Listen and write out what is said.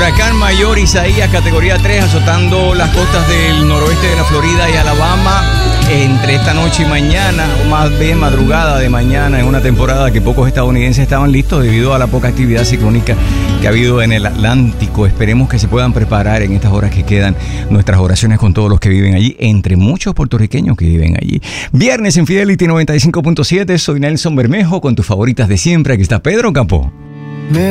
Huracán mayor Isaías, categoría 3, azotando las costas del noroeste de la Florida y Alabama entre esta noche y mañana, o más bien madrugada de mañana, en una temporada que pocos estadounidenses estaban listos debido a la poca actividad ciclónica que ha habido en el Atlántico. Esperemos que se puedan preparar en estas horas que quedan. Nuestras oraciones con todos los que viven allí, entre muchos puertorriqueños que viven allí. Viernes en Fidelity 95.7, soy Nelson Bermejo con tus favoritas de siempre. Aquí está Pedro Capó.